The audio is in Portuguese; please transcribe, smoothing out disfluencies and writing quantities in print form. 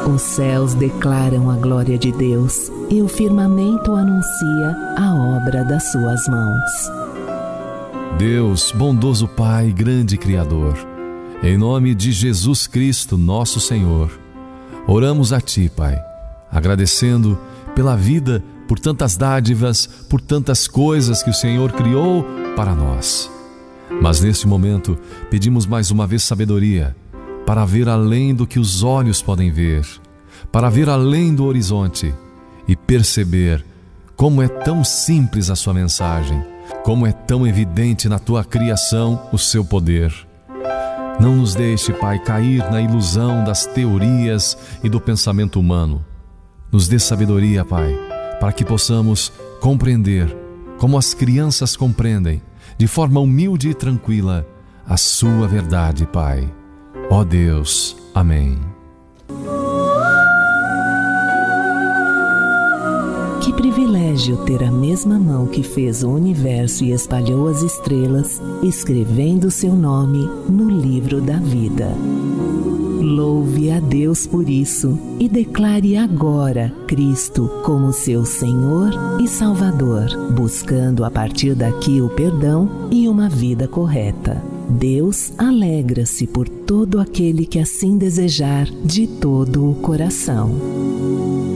Os céus declaram a glória de Deus e o firmamento anuncia a obra das suas mãos. Deus, bondoso Pai, grande Criador, em nome de Jesus Cristo, nosso Senhor, oramos a Ti, Pai, agradecendo pela vida, por tantas dádivas, por tantas coisas que o Senhor criou para nós. Mas neste momento, pedimos mais uma vez sabedoria, para ver além do que os olhos podem ver, para ver além do horizonte e perceber como é tão simples a sua mensagem, como é tão evidente na tua criação o seu poder. Não nos deixe, Pai, cair na ilusão das teorias e do pensamento humano. Nos dê sabedoria, Pai, para que possamos compreender, como as crianças compreendem, de forma humilde e tranquila, a sua verdade, Pai. Ó Deus, amém. Que privilégio ter a mesma mão que fez o universo e espalhou as estrelas, escrevendo seu nome no livro da vida. Louve a Deus por isso e declare agora Cristo como seu Senhor e Salvador, buscando a partir daqui o perdão e uma vida correta. Deus alegra-se por todo aquele que assim desejar de todo o coração.